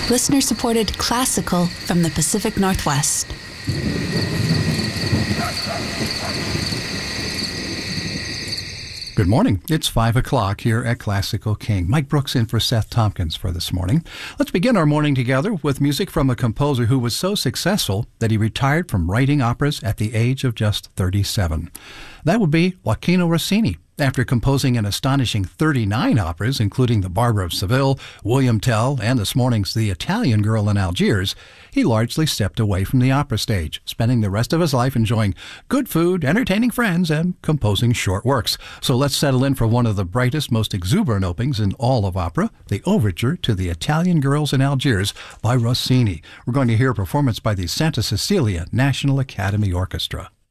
listener-supported classical from the Pacific Northwest. Good morning. It's 5 o'clock here at Classical King. Mike Brooks in for Seth Tompkins for this morning. Let's begin our morning together with music from a composer who was so successful that he retired from writing operas at the age of just 37. That would be Gioacchino Rossini. After composing an astonishing 39 operas, including The Barber of Seville, William Tell, and this morning's The Italian Girl in Algiers, he largely stepped away from the opera stage, spending the rest of his life enjoying good food, entertaining friends, and composing short works. So let's settle in for one of the brightest, most exuberant openings in all of opera, the overture to The Italian Girls in Algiers by Rossini. We're going to hear a performance by the Santa Cecilia National Academy Orchestra.